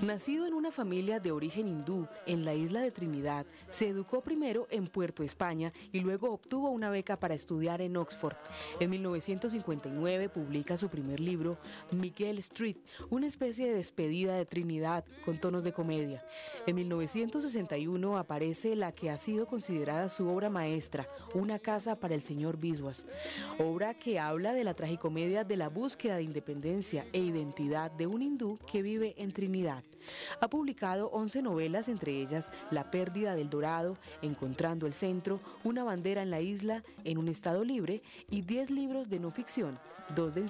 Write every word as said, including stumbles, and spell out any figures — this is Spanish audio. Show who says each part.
Speaker 1: Nacido en una familia de origen hindú en la isla de Trinidad, se educó primero en Puerto España y luego obtuvo una beca para estudiar en Oxford. En mil novecientos cincuenta y nueve publica su primer libro, Miguel Street, una especie de despedida de Trinidad con tonos de comedia. En mil novecientos sesenta y uno aparece la que ha sido considerada su obra maestra, Una casa para el señor Biswas, obra que habla de la tragicomedia de la búsqueda de independencia e identidad de un hindú que vive en Trinidad. Ha publicado once novelas, entre ellas La pérdida del Dorado, Encontrando el centro, Una bandera en la isla, En un estado libre, y diez libros de no ficción, dos de